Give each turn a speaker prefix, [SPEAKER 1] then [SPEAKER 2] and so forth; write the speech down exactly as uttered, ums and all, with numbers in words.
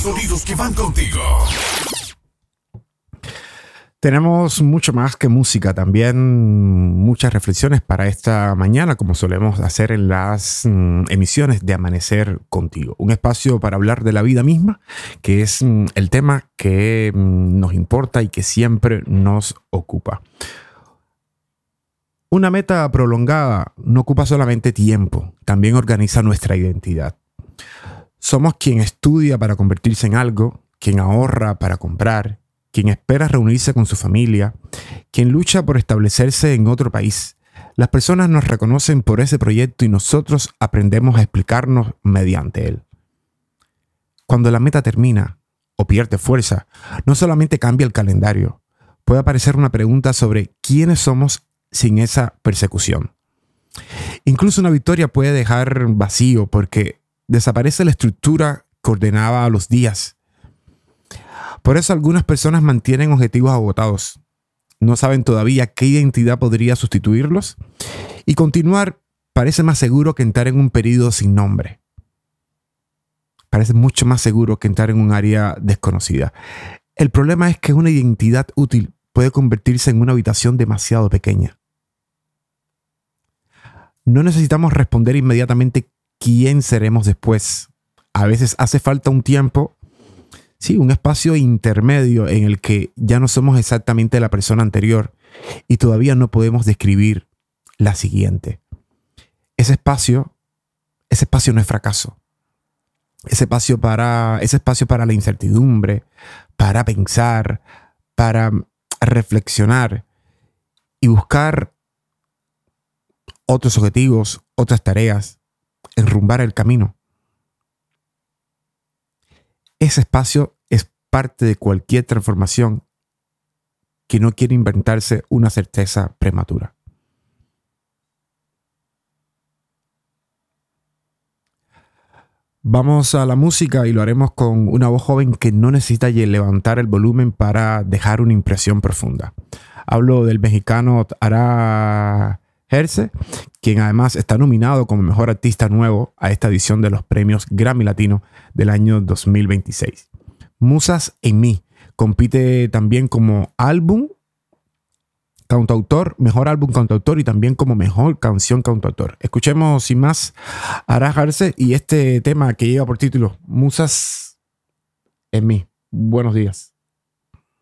[SPEAKER 1] sonidos que van contigo.
[SPEAKER 2] Tenemos mucho más que música, también muchas reflexiones para esta mañana, como solemos hacer en las mm, emisiones de Amanecer Contigo. Un espacio para hablar de la vida misma, que es mm, el tema que mm, nos importa y que siempre nos ocupa. Una meta prolongada no ocupa solamente tiempo, también organiza nuestra identidad. Somos quien estudia para convertirse en algo, quien ahorra para comprar, quien espera reunirse con su familia, quien lucha por establecerse en otro país. Las personas nos reconocen por ese proyecto y nosotros aprendemos a explicarnos mediante él. Cuando la meta termina o pierde fuerza, no solamente cambia el calendario, puede aparecer una pregunta sobre quiénes somos sin esa persecución. Incluso una victoria puede dejar vacío porque desaparece la estructura que ordenaba a los días. Por eso algunas personas mantienen objetivos agotados. No saben todavía qué identidad podría sustituirlos. Y continuar parece más seguro que entrar en un periodo sin nombre. Parece mucho más seguro que entrar en un área desconocida. El problema es que una identidad útil puede convertirse en una habitación demasiado pequeña. No necesitamos responder inmediatamente quién seremos después. A veces hace falta un tiempo. Sí, un espacio intermedio en el que ya no somos exactamente la persona anterior y todavía no podemos describir la siguiente. Ese espacio, ese espacio no es fracaso. Ese espacio para, ese espacio para la incertidumbre, para pensar, para reflexionar y buscar otros objetivos, otras tareas, enrumbar el camino. Ese espacio es parte de cualquier transformación que no quiere inventarse una certeza prematura. Vamos a la música y lo haremos con una voz joven que no necesita levantar el volumen para dejar una impresión profunda. Hablo del mexicano Ara Herce, quien además está nominado como Mejor Artista Nuevo a esta edición de los premios Grammy Latino del año dos mil veintiséis. Musas en mí compite también como álbum cantautor, mejor álbum cantautor y también como mejor canción cantautor. Escuchemos sin más a Ara Herce y este tema que lleva por título Musas en mí. Buenos días.